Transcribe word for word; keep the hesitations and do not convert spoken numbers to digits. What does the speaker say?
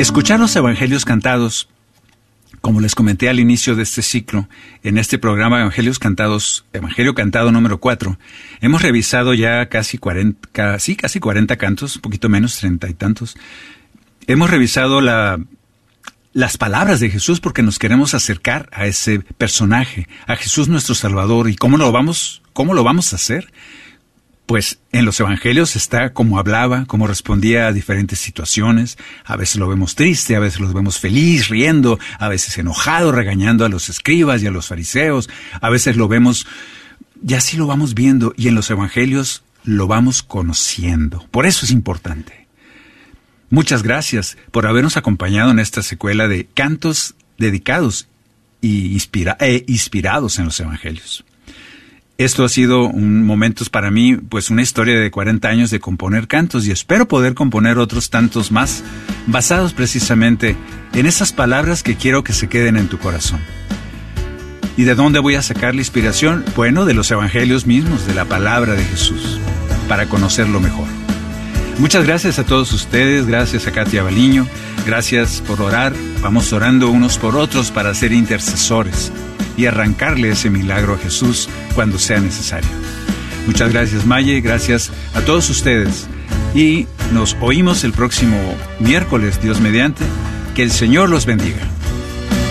Escuchar los evangelios cantados, como les comenté al inicio de este ciclo, en este programa Evangelios Cantados, Evangelio Cantado número cuatro, hemos revisado ya casi cuarenta, sí, casi cuarenta cantos, un poquito menos, treinta y tantos. Hemos revisado la, las palabras de Jesús porque nos queremos acercar a ese personaje, a Jesús nuestro Salvador. ¿Y cómo lo vamos, cómo lo vamos a hacer? Pues en los evangelios está cómo hablaba, cómo respondía a diferentes situaciones. A veces lo vemos triste, a veces lo vemos feliz, riendo, a veces enojado, regañando a los escribas y a los fariseos. A veces lo vemos, y así lo vamos viendo, y en los evangelios lo vamos conociendo. Por eso es importante. Muchas gracias por habernos acompañado en esta secuela de cantos dedicados y inspira- e inspirados en los evangelios. Esto ha sido un momentos para mí, pues una historia de cuarenta años de componer cantos, y espero poder componer otros tantos más basados precisamente en esas palabras que quiero que se queden en tu corazón. ¿Y de dónde voy a sacar la inspiración? Bueno, de los evangelios mismos, de la palabra de Jesús, para conocerlo mejor. Muchas gracias a todos ustedes, gracias a Katia Baliño, gracias por orar. Vamos orando unos por otros para ser intercesores y arrancarle ese milagro a Jesús cuando sea necesario. Muchas gracias, Maye, gracias a todos ustedes. Y nos oímos el próximo miércoles, Dios mediante. Que el Señor los bendiga.